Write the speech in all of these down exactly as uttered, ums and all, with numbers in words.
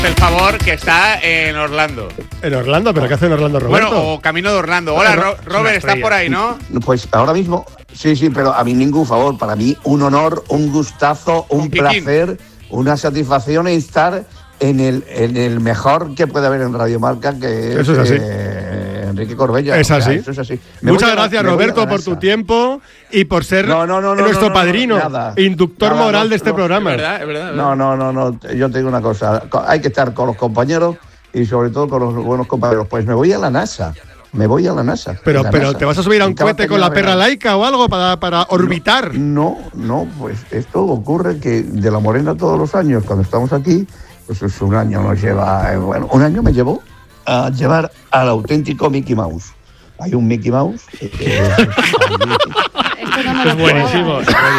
el favor que está en Orlando. En Orlando, ¿pero qué hace en Orlando, Roberto? Bueno, o camino de Orlando. Hola, Ro- Robert, ¿estás por ahí, no? Pues ahora mismo, sí, sí, pero a mí ningún favor. Para mí un honor, un gustazo, un, un placer, una satisfacción estar en el, en el mejor que puede haber en Radio Marca, que es, eso es así. Eh, Enrique Corbella. Es así. O sea, eso es así. Me Muchas a, gracias, Roberto, por tu tiempo y por ser no, no, no, no, nuestro no, no, padrino, no, nada, inductor nada, moral no, de este no, programa. Es verdad, es verdad, es No, verdad. no, no, no. Yo te digo una cosa. Hay que estar con los compañeros y sobre todo con los buenos compañeros. Pues me voy a la NASA. Me voy a la NASA. Pero, la pero NASA. ¿te vas a subir a un cohete con la perra laica o algo para, para orbitar? No, no, pues esto ocurre que de La Morena todos los años, cuando estamos aquí, pues es un año nos lleva, eh, bueno, un año me llevó a llevar al auténtico Mickey Mouse. Hay un Mickey Mouse. Eh, Esto no me lo es buenísimo.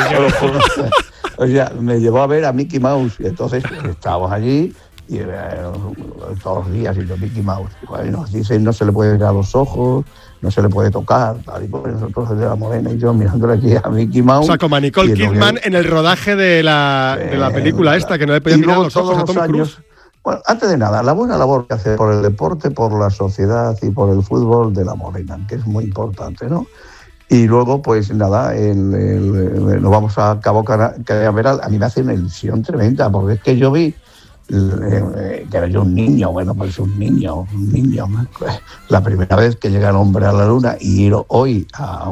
O sea, me llevó a ver a Mickey Mouse y entonces estábamos allí y eh, todos los días y los Mickey Mouse. Y bueno, nos dicen no se le puede ver a los ojos, no se le puede tocar, tal y pues nosotros de La Morena y yo mirándole aquí a Mickey Mouse. O sea, como a Nicole Kidman en el rodaje de la, de la película eh, esta, que no le podían mirar los ojos a Tom Cruise. Bueno, antes de nada, la buena labor que hace por el deporte, por la sociedad y por el fútbol de La Morena, que es muy importante, ¿no? Y luego, pues nada, el, el, nos vamos a Cabo Canaveral. A mí me hace una ilusión tremenda, porque es que yo vi que era yo un niño, bueno, pues un niño, un niño. La primera vez que llega el hombre a la luna y ir hoy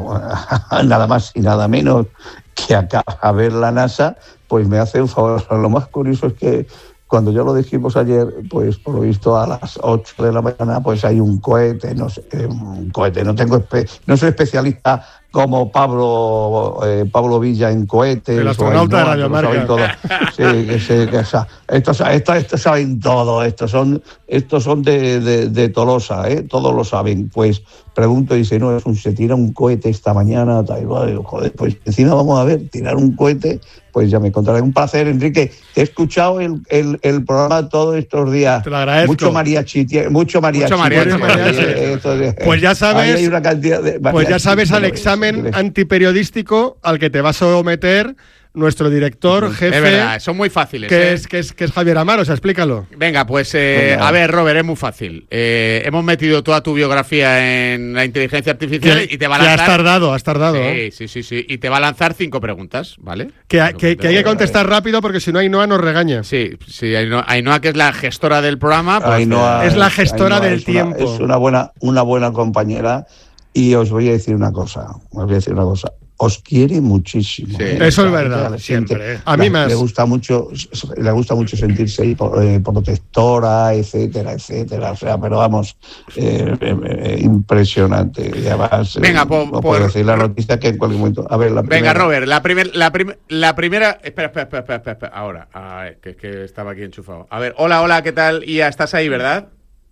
a, a, a nada más y nada menos que a, a ver la NASA, pues me hace un favor. Lo más curioso es que cuando yo lo dijimos ayer, pues por lo visto a las ocho de la mañana, pues hay un cohete, no sé, un cohete, no tengo espe- no soy especialista como Pablo eh, Pablo Villa en cohetes. El astronauta de Radio Marca. Sí, que se, que, o sea, estos, estos, estos saben todo, estos son, estos son de, de, de Tolosa, ¿eh? Todos lo saben. Pues pregunto y dice, no, es un, se tira un cohete esta mañana, tal, y, joder, pues encima vamos a ver, tirar un cohete, pues ya me contaré. Un placer, Enrique. Te he escuchado el, el, el programa todos estos días. Te lo agradezco. Mucho mariachi, mucho mariachi. Mucho mariachi. Mucho mariachi. Eh, pues ya sabes, hay una cantidad de pues ya sabes al examen antiperiodístico al que te vas a someter nuestro director, jefe. Es verdad, son muy fáciles. Que, ¿eh? es, que, es, que es Javier Amaro, o sea, explícalo. Venga, pues eh, a ver, Robert, es muy fácil. Eh, hemos metido toda tu biografía en la inteligencia artificial que, y te va a lanzar. Ya has tardado, has tardado. Sí, ¿eh? sí, sí, sí. Y te va a lanzar cinco preguntas, ¿vale? Que, que, que hay que contestar rápido porque si no, Ainhoa nos regaña. Sí, sí, Ainhoa, Ainhoa, que es la gestora del programa, pues, Ainhoa, es la gestora Ainhoa del es tiempo. Una, es una buena, una buena compañera. Y os voy a decir una cosa, os voy a decir una cosa. Os quiere muchísimo. Sí, ¿eh? eso o sea, es verdad, siente, siempre. A mí la, más. Le gusta mucho, le gusta mucho sentirse ahí por, eh, protectora, etcétera, etcétera. O sea, pero vamos, eh, eh, eh, impresionante. Y además, venga, eh, por, no por, puedo decir la noticia que en cualquier momento. A ver, la primera. Venga, Robert, la, primer, la, prim, la primera. Espera, espera, espera, espera, espera. Ahora, a ver, que, que estaba aquí enchufado. A ver, hola, hola, ¿qué tal? Ya estás ahí, ¿verdad?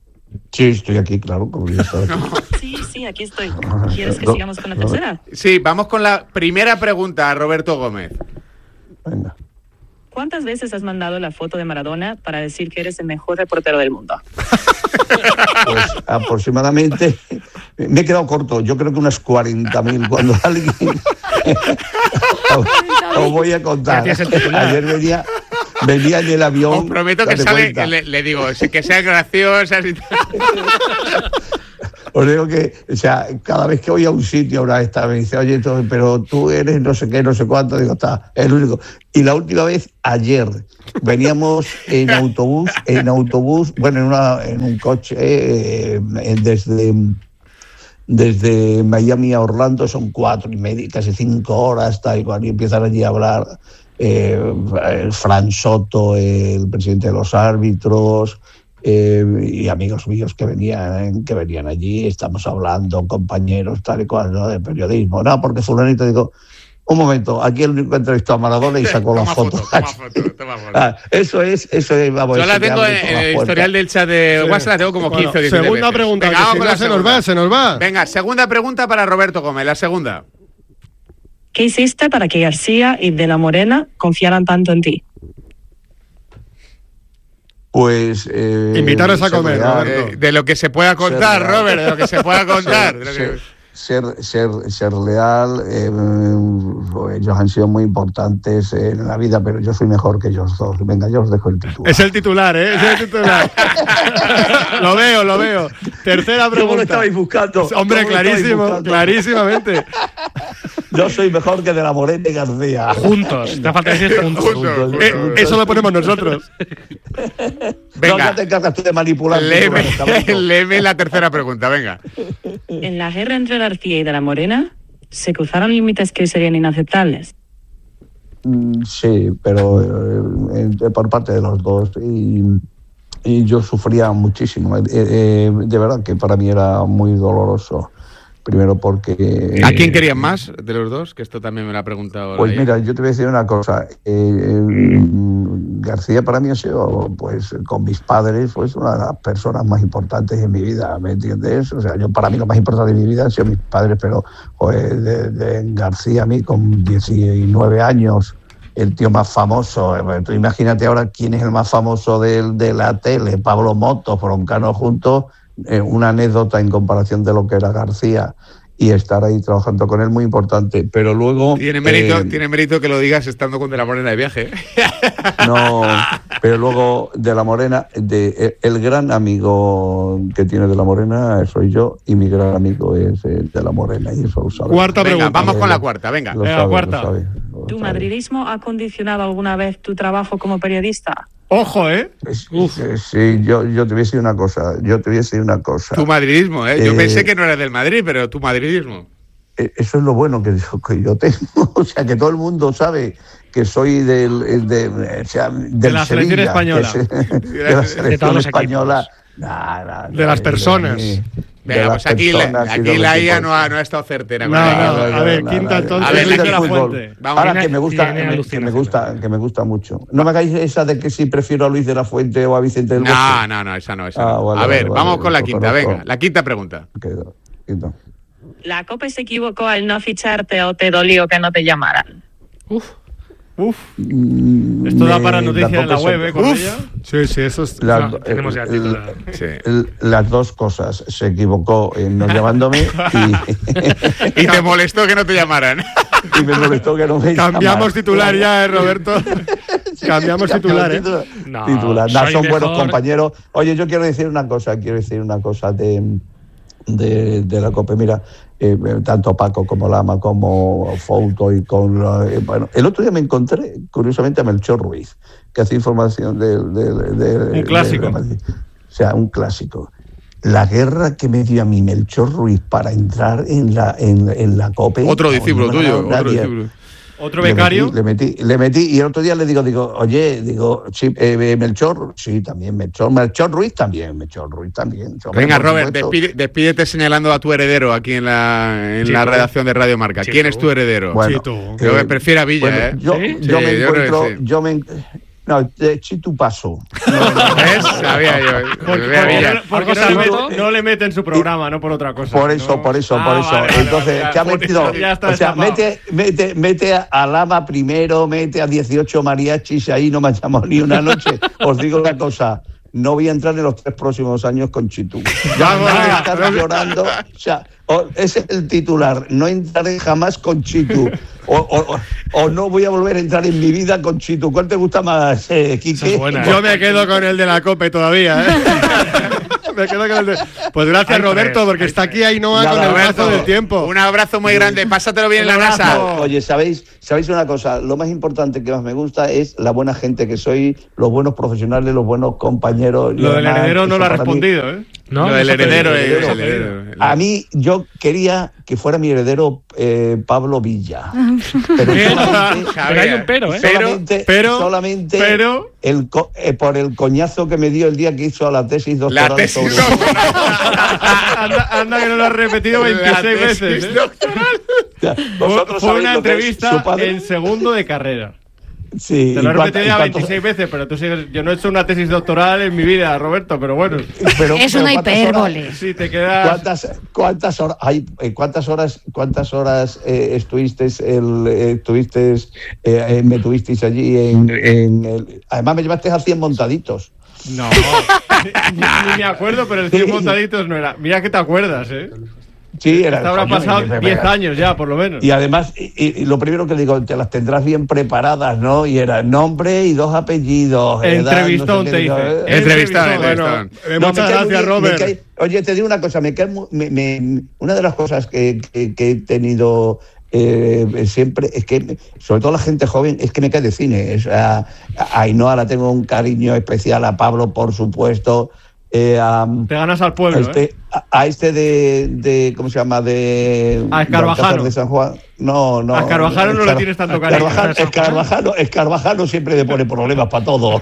Sí, estoy aquí, claro, como yo estoy aquí. Sí, sí, aquí estoy. ¿Quieres que sigamos con la tercera? Sí, vamos con la primera pregunta a Roberto Gómez. Venga. ¿Cuántas veces has mandado la foto de Maradona para decir que eres el mejor reportero del mundo? Pues aproximadamente, me he quedado corto, yo creo que unas cuarenta mil. Cuando alguien... Os voy a contar. Ayer venía, venía en el avión. Os prometo que sale, que le, le digo, que sean graciosas y tal. Os digo que, o sea, cada vez que voy a un sitio, ahora esta me dice, oye, todo, pero tú eres no sé qué, no sé cuánto, digo, está, es el único. Y la última vez, ayer, veníamos en autobús, en autobús, bueno, en, una, en un coche, eh, desde, desde Miami a Orlando, son cuatro y media, casi cinco horas, tal, y cuando empiezan allí a hablar, eh, Fran Soto, el presidente de los árbitros, Eh, y amigos míos que venían que venían allí, estamos hablando, compañeros, tal y cual, ¿no? De periodismo. No, porque fulanito, digo, un momento, aquí el único entrevistó a Maradona y sacó la foto. foto, toma foto, toma foto. Ah, eso es, eso es, vamos. Yo la tengo en, en el historial del chat de sí. WhatsApp, la tengo como quince o dieciséis Segunda veces. pregunta, Venga, que vamos si con no la se segunda. nos va, se nos va. Venga, segunda pregunta para Roberto Gómez, la segunda. ¿Qué hiciste para que García y De la Morena confiaran tanto en ti? Pues eh, invitaros a comer, Roberto. De, de lo que se pueda contar, Robert, de lo que se pueda contar. Ser, ser, ser, ser, ser leal. Eh, ellos han sido muy importantes en la vida, pero yo soy mejor que ellos dos. Venga, yo os dejo el titular. Es el titular, ¿eh? Es el titular. Lo veo, lo veo. Tercera pregunta. ¿Cómo lo estabais buscando? Hombre, clarísimo, clarísimamente. Yo soy mejor que De la Morena y García. Juntos, te falta decir juntos. Juntos. Juntos, Eh, juntos. eso lo ponemos nosotros. Venga. No te encargas tú de manipular. Léeme, léeme la tercera pregunta, venga. En la guerra entre García y De la Morena, ¿se cruzaron límites que serían inaceptables? Mm, Sí, pero eh, eh, por parte de los dos. Y, y yo sufría muchísimo. Eh, eh, de verdad que para mí era muy doloroso. Primero porque... ¿A quién querían más de los dos? Que esto también me lo ha preguntado. Pues Laia. mira, yo te voy a decir una cosa. Eh, eh, García para mí ha sido, pues, con mis padres, pues, una de las personas más importantes en mi vida, ¿me entiendes? O sea, yo para mí lo más importante de mi vida han sido mis padres, pero joder, de, de García a mí con diecinueve años, el tío más famoso. Eh, tú imagínate ahora quién es el más famoso de, de la tele, Pablo Motos, Broncano juntos. Eh, una anécdota en comparación de lo que era García, y estar ahí trabajando con él muy importante, pero luego Tiene mérito, eh, tiene mérito que lo digas estando con De la Morena de viaje. no, pero luego De la Morena, de, el gran amigo que tiene De la Morena soy yo, y mi gran amigo es eh, De la Morena, y eso lo sabe. Cuarta Venga, pregunta. vamos con la cuarta, venga. Lo Venga, sabe, cuarta. lo sabe, lo ¿Tu sabe. madridismo ha condicionado alguna vez tu trabajo como periodista? Ojo, ¿eh? Es- es- Sí, yo, yo te voy a decir una cosa, yo te voy a decir una cosa. Tu madridismo, ¿eh? Yo Eh, pensé que no eras del Madrid, pero tu madridismo. Eh, Eso es lo bueno que yo, que yo tengo, o sea, que todo el mundo sabe que soy del, de, o sea, del la selección Sevilla, española. que es- de la De selección todos los española. equipos. Nah, nah, De las personas. de Venga, las pues aquí, la, personas y de aquí los la I A equipos. no ha, no ha estado certera. No, con la I A. no, a ver, quinta, entonces, A ver, Yo soy la del la fútbol. fuente. Vamos. Ahora Tiene- que me gusta, tiene que me, que me alucinaciones. gusta, que me gusta mucho. No me hagáis esa de que si prefiero a Luis de la Fuente o a Vicente del Bosque. No, no, no, esa no, esa Ah, no. vale, A ver, vale, vamos vale, con la lo quinta, conozco. venga. La quinta pregunta. Quedo, quedo. ¿La COPE se equivocó al no ficharte o te dolió que no te llamaran? Uf, Uf. Mm, esto da me- para noticia en la Copa web, se- ¿eh? Con Uf. ella. Sí, sí, eso es. La- No, tenemos ya el el- titular. Sí. el- las dos cosas. Se equivocó en no llamándome y, Y te molestó que no te llamaran. y me molestó que no me Cambiamos llamaran. titular ya, ¿eh, Roberto? Cambiamos titular, ¿eh? Titular. No, Titular. No, soy son mejor. buenos compañeros. Oye, yo quiero decir una cosa, quiero decir una cosa de, de, de la COPE. Mira, eh, tanto Paco como Lama como Fouto y con... la- eh, bueno, el otro día me encontré, curiosamente, a Melchor Ruiz, que hace información de... de, de- de- Un clásico. de Madrid. O sea, un clásico. La guerra que me dio a mí Melchor Ruiz para entrar en la, en, en la COPE... Otro discípulo no me ha tuyo, ganado otro nadie. discípulo. Otro Le becario. metí, le metí, le metí, y el otro día le digo, digo, oye, digo, sí, eh, Melchor, sí, también, Melchor, Melchor Ruiz también, Melchor Ruiz también. Hombre, Venga, por Robert, supuesto. despide- despídete señalando a tu heredero aquí en la, en Sí, la tú. redacción de Radio Marca. Sí, ¿Quién tú. es tu heredero? Bueno, Sí, tú. Yo me eh, prefiero a Villa, bueno, ¿eh? Yo, ¿Sí? yo Sí, me yo creo que encuentro, sí. yo me, no, de Chitu paso. ¿Ves? Sabía yo. Por, Me voy a por- Villa. porque Porque no, le Roberto- mete, no le mete en su programa, no por otra cosa. Por eso, No. por eso, Ah, por eso. vale, vale, Entonces, vale, ¿qué ha por metido? eso ya está O sea, destapado. mete, mete, mete a Lama primero, mete a dieciocho mariachis, ahí no me ha llamado ni una noche. Os digo una cosa. No voy a entrar en los tres próximos años con Chitu. Ya Vamos, voy a venga. estar llorando. O sea, o- ese es el titular. No entraré jamás con Chitu. O, o- o- o no voy a volver a entrar en mi vida con Chitu. ¿Cuál te gusta más, eh, Quique? Esa es buena, ¿eh? Yo me quedo con el de la COPE todavía, ¿eh? Me quedo con el de... Pues gracias, Hay Roberto, tres, porque hay está tres. aquí Ainhoa Nada, con el Roberto, brazo del tiempo. Un abrazo muy grande. Pásatelo bien en la Un abrazo. NASA. Oye, ¿sabéis, ¿sabéis una cosa? Lo más importante que más me gusta es la buena gente que soy, los buenos profesionales, los buenos compañeros. y Lo del además, heredero no eso lo ha para mí- respondido, ¿eh? No, Lo del eso te- heredero, el eh, heredero. el heredero. A mí yo quería que fuera mi heredero eh, Pablo Villa. Pero Pero- solamente, Pero hay un pero, ¿eh? Pero- solamente, pero- solamente pero- el co- eh, por el coñazo que me dio el día que hizo la tesis doctoral. La tesis sobre- anda, anda que no lo has repetido La veintiséis tesis veces, ¿eh? Fue, Fue, fue una entrevista en segundo de carrera. Sí, Te lo he ¿y cuánta- repetido y ya cuánto- veintiséis veces, pero tú sigues... Yo no he hecho una tesis doctoral en mi vida, Roberto, pero bueno. pero- Es pero una ¿cuántas horas- hipérbole. Si te quedas... ¿Cuántas, cuántas horas, ay, eh, cuántas horas, cuántas horas eh, estuvisteis, el, eh, estuvisteis, eh, eh, me tuvisteis allí en, en el, además me llevaste a cien montaditos. No, ni, ni me acuerdo, pero el cien montaditos no era. Mira que te acuerdas, ¿eh? Sí, era Te habrá coño, pasado y- diez años ya, por lo menos. Y además, y, y lo primero que digo, te las tendrás bien preparadas, ¿no? Y era nombre y dos apellidos. edad, Entrevistón, no sé te qué, digo, dice. eh. Entrevistón, Bueno, entrevistón. eh, No, muchas me cae muy gracias, bien, me Robert. cae- oye, te digo una cosa, me cae mu- me- me- una de las cosas que, que- que he tenido eh, siempre es que, sobre todo la gente joven, es que me cae de cine. Es, a, a Ainhoa la tengo un cariño especial, a Pablo, por supuesto. Eh, a, Te ganas al pueblo, a este, ¿eh? a, a este de, de, ¿cómo se llama? De, A Escarvajano. de Alcázar de San Juan. No, no. A Escarvajano no le Escar- tienes tanto cariño. Escarvajano, Escarvajano, Escarvajano siempre me pone problemas para todo.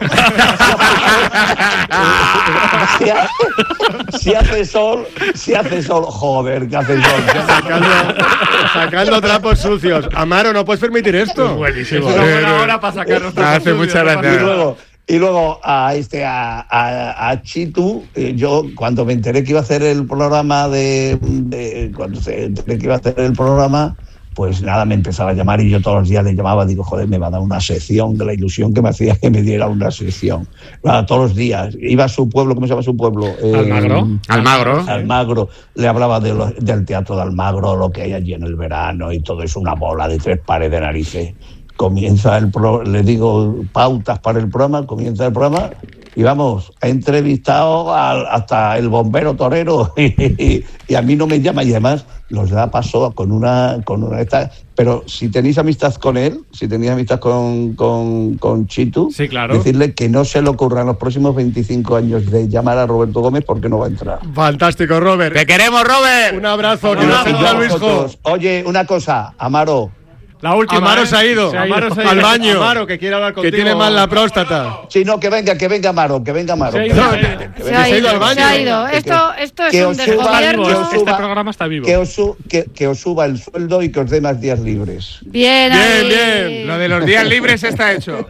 si, hace, si hace sol, si hace sol, joder, que hace sol. Sacando, sacando trapos sucios. Amaro, no puedes permitir esto. Buenísimo. Es una buena hora para sacar los trapos Hace sucios, muchas no pasa gracias. Y nada. luego, y luego a este a, a, a Chitu, eh, yo cuando me enteré que iba a hacer el programa de, de- cuando se enteré que iba a hacer el programa, pues nada, me empezaba a llamar y yo todos los días le llamaba, digo, joder, me va a dar una sección, de la ilusión que me hacía que me diera una sección. Nada, todos los días. Iba a su pueblo, ¿cómo se llama su pueblo? Eh, Almagro. Almagro. Almagro, le hablaba de lo- del teatro de Almagro, lo que hay allí en el verano y todo es una bola de tres pares de narices. Comienza el pro, le digo pautas para el programa, comienza el programa y vamos, he entrevistado al, hasta el bombero torero y, y, y a mí no me llama y además los da paso con una con una esta, pero si tenéis amistad con él, si tenéis amistad con, con, con Chitu, Sí, claro. decirle que no se le ocurra en los próximos veinticinco años de llamar a Roberto Gómez porque no va a entrar. Fantástico, Robert. ¡Te queremos, Robert! Un abrazo, Un que nos abrazo entra a Luisjo. vosotros. Oye, una cosa, Amaro. La última. Amaro ¿eh? se ha ido. Se ha Amaro ido. se ha ido al baño. Amaro, que quiere hablar contigo. Que tiene mal la próstata. Sí, no, que venga, que venga Amaro, que venga Amaro. Se ha que ido, venga, se ha ido. que Se venga. ha se ha ido ido, al baño. se ha ido. Que- Esto, esto es que un os suba- desgobierno. que os Este suba- programa está vivo. Que os, su- que, que os suba el sueldo y que os dé más días libres. Bien, Bien, ahí. bien. Lo de los días libres está hecho.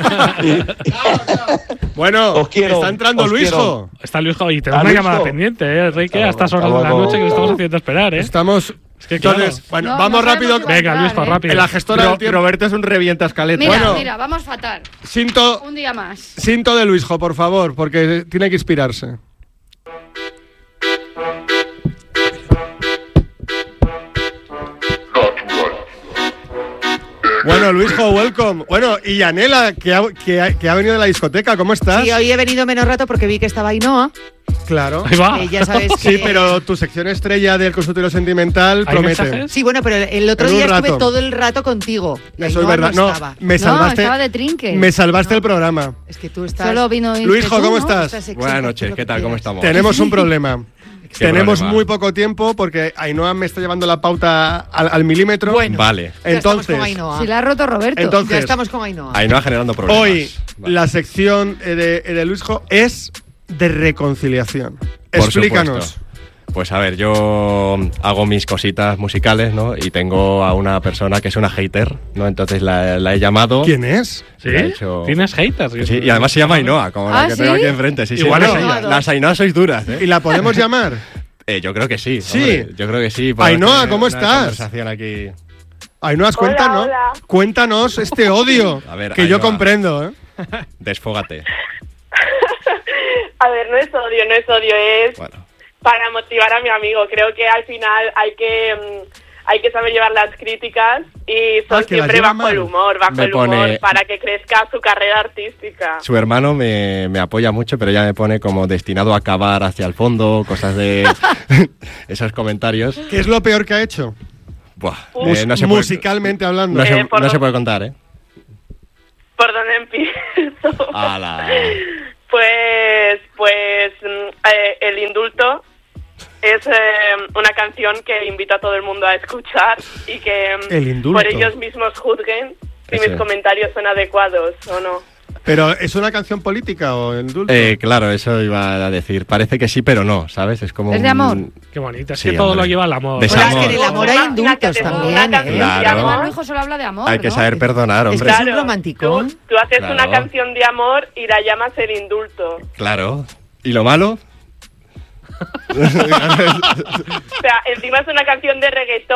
Bueno, Os quiero, está entrando os Luisjo. Está Luisjo y tenemos ¿Ah, una Luisjo? llamada pendiente, ¿eh, Enrique? A estas horas Hasta de la luego. noche que nos estamos haciendo esperar, ¿eh? Estamos. Es que claro. Entonces, bueno, No, vamos no rápido. sabemos si va a Venga, entrar, Luisjo, ¿eh? rápido. En la gestora Ro- del tiempo. Roberto es un revienta escaleta. Mira, Bueno, mira, vamos fatal. Cinto, Un día más. cinto de Luisjo, por favor, porque tiene que inspirarse. Bueno, Luisjo, welcome. Bueno, y Yanela, que ha, que, ha, que ha venido de la discoteca, ¿cómo estás? Sí, hoy he venido menos rato porque vi que estaba Ainhoa. Claro. Ahí va. Que ya sabes que... Sí, pero tu sección estrella del consultorio sentimental ¿Hay promete. mensajes? Sí, bueno, pero el otro En un día estuve rato. todo el rato contigo. Y Eso es Ainhoa verdad. No, No, estaba. me No, salvaste. estaba de trinque. Me salvaste el programa. Es que tú estás... Solo vino y Luisjo, tú, ¿cómo ¿no? estás? estás exento, Buenas noches, lo ¿qué que tal? ¿Cómo quieras. estamos? Tenemos un problema. ¿Qué Tenemos problema? muy poco tiempo porque Ainhoa me está llevando la pauta al, al milímetro. Bueno. Vale. Ya estamos Entonces, con Ainhoa. Si la ha roto Roberto. Entonces- Ya estamos con Ainhoa. Ainhoa generando problemas. hoy Vale. la sección eh, de, eh, de Luisjo es de reconciliación. Por Explícanos. supuesto. Pues a ver, yo hago mis cositas musicales, ¿no? Y tengo a una persona que es una hater, ¿no? Entonces la, la he llamado. ¿Quién es? ¿Sí? Le he hecho- ¿Tienes haters? Sí, y además se llama Ainhoa, como ¿Ah, la que sí? tengo aquí enfrente. Sí, sí, Igual las es Ainhoa- ella. Las Ainhoa sois duras, ¿Y ¿eh? la podemos llamar? Eh, Yo creo que sí. Sí. hombre, yo creo que sí. podemos Ainhoa, tener ¿cómo una estás? conversación aquí. Ainhoa, cuéntanos. hola. Cuéntanos este odio A ver, que yo Ainhoa. comprendo, ¿eh? Desfógate. A ver, no es odio, no es odio, es Bueno. para motivar a mi amigo. Creo que al final hay que mm, hay que saber llevar las críticas y son Ah, que las siempre lleva bajo el mal. humor, bajo Me el humor, pone- para que crezca su carrera artística. Su hermano me, me apoya mucho, pero ella me pone como destinado a acabar hacia el fondo, cosas de esos comentarios. ¿Qué es lo peor que ha hecho? Buah, Mus- eh, no se puede- musicalmente hablando. No se, Eh, por no lo- se puede contar, ¿eh? ¿Por dónde empiezo? ¡Hala! Pues, pues mm, eh, El Indulto es eh, una canción que invito a todo el mundo a escuchar y que mm, El Indulto. por ellos mismos juzguen si Ese. mis comentarios son adecuados o no. ¿Pero es una canción política o indulto? Eh, claro, eso iba a decir. Parece que sí, pero no, ¿sabes? Es como ¿Es de un- amor? Qué bonito. Es Sí, que todo hombre. lo lleva al amor. Desamor. Bueno, es que en el amor hay Imagínate, indultos una también, canción ¿eh? de Claro. amor. Además, Luisjo solo habla de amor, Hay que ¿no? saber perdonar, Es hombre. que es un romanticón. Tú, tú haces Claro. una canción de amor y la llamas El Indulto. Claro. ¿Y lo malo? O sea, encima es una canción de reggaetón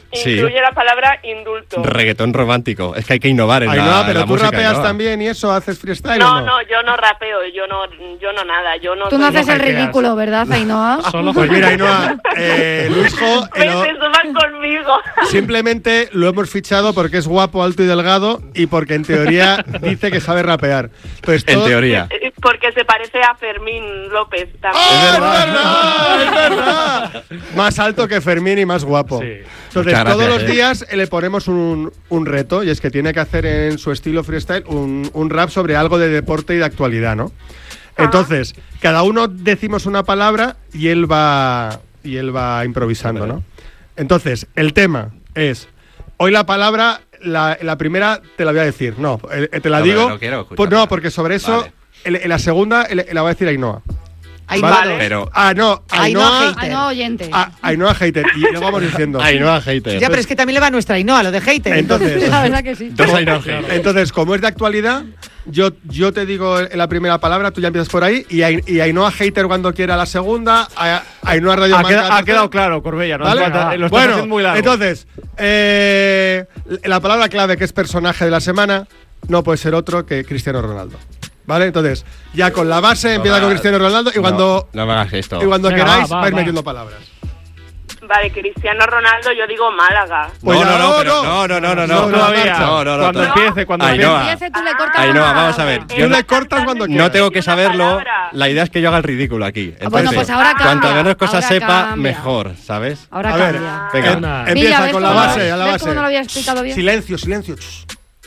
Sí. incluye la palabra indulto. Reggaetón romántico. Es que hay que innovar en Ay, la, no, en pero la tú música. rapeas ¿no? también y eso, haces freestyle. No, ¿o no? no, yo no rapeo, yo no, yo no nada, yo no. Tú no soy- haces el hackeas. ridículo, ¿verdad, Ainhoa? Solo Pues mira, Ainhoa, eh, Luisjo, Ves, el- se suban conmigo. simplemente lo hemos fichado porque es guapo, alto y delgado y porque en teoría dice que sabe rapear. Pues En todo- teoría. Eh, Porque se parece a Fermín López también. ¡Ah, es verdad! ¡Es verdad! Más alto que Fermín y más guapo. Sí. Entonces, Muchas todos gracias, los eh. días le ponemos un, un reto y es que tiene que hacer en su estilo freestyle un, un rap sobre algo de deporte y de actualidad, ¿no? Entonces, cada uno decimos una palabra y él va y él va improvisando, ¿no? Entonces, el tema es hoy la palabra la, la primera te la voy a decir, no, eh, te la No, digo. pero no quiero pues no, escucharla. porque sobre eso Vale. en, en la segunda en- en la va a decir Ainhoa. Hay Vale. dos. Pero. Ah, no, Ainhoa Ainhoa, hater. Ay, no, oyente. a- Ainhoa hater y luego vamos diciendo. Ainhoa hater. Ya, pero es que también le va a nuestra Ainhoa, lo de hater. Entonces, La verdad que sí. Dos Ainhoa hater. entonces, como es de actualidad, yo, yo te digo en la primera palabra, tú ya empiezas por ahí, y, Ai- y Ainhoa Hater cuando quiera la segunda, a- Ainhoa Radio Ha, Marca queda- la ha tercera. quedado claro, Corbella. No hace ¿Vale? falta- lo estás Bueno, haciendo muy largo. entonces, eh, la palabra clave que es personaje de la semana no puede ser otro que Cristiano Ronaldo. ¿Vale? Entonces, ya con la base empieza me con hagas- Cristiano Ronaldo y no, cuando, No me hagas esto. y cuando Venga, queráis va, va, vais va. metiendo palabras. Vale, Cristiano Ronaldo, yo digo Málaga. Pues no, no, ya, no, no, pero- no. no, no, no, no, No, no, todavía. No, no, no. Cuando todavía. empiece, cuando Ainhoa. Empiece, tú le cortas Ainhoa, la vamos a palabra. ver. Eh, Yo Tú no, le cortas cuando no quieras. no tengo que Una saberlo. palabra. La idea es que yo haga el ridículo aquí. Ah, bueno, pues ahora cambia. Cuanto menos cosas ahora sepa, cambia. mejor, ¿sabes? Ahora A ver, cambia. Venga. em- Una- empieza Mira, ¿ves con la cómo- base, a la ¿ves base. cómo no lo había explicado bien? Silencio, silencio. Ch.